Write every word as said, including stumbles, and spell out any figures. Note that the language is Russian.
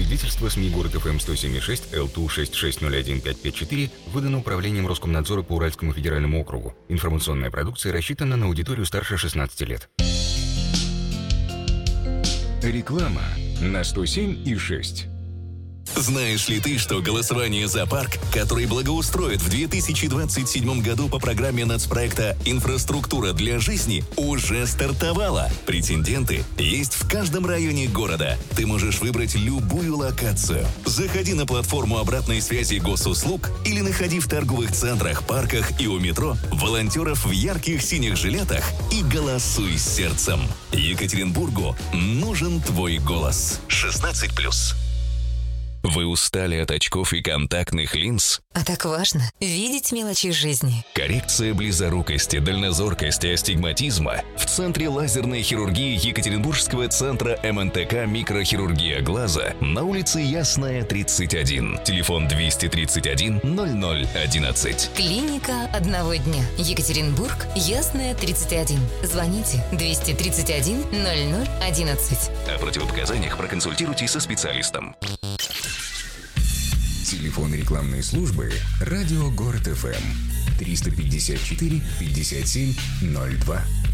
Свидетельство СМИ город ФМ сто семь и шесть Л Т У шесть шесть ноль один пять пять четыре выдано Управлением Роскомнадзора по Уральскому федеральному округу. Информационная продукция рассчитана на аудиторию старше шестнадцати лет. Реклама на сто семь и шесть. Знаешь ли ты, что голосование за парк, который благоустроят в две тысячи двадцать седьмом году по программе нацпроекта «Инфраструктура для жизни» уже стартовало? Претенденты есть в каждом районе города. Ты можешь выбрать любую локацию. Заходи на платформу обратной связи госуслуг или находи в торговых центрах, парках и у метро волонтеров в ярких синих жилетах и голосуй сердцем. Екатеринбургу нужен твой голос. шестнадцать плюс. Вы устали от очков и контактных линз? А так важно видеть мелочи жизни. Коррекция близорукости, дальнозоркости, астигматизма в Центре лазерной хирургии Екатеринбургского центра Эм Эн Тэ Ка «Микрохирургия глаза» на улице Ясная, тридцать один. Телефон двести тридцать один ноль ноль одиннадцать. Клиника одного дня. Екатеринбург, Ясная, тридцать один. Звоните двести тридцать один ноль ноль одиннадцать. О противопоказаниях проконсультируйтесь со специалистом. Телефон рекламной службы «Радио Город ФМ» триста пятьдесят четыре пятьдесят семь ноль два.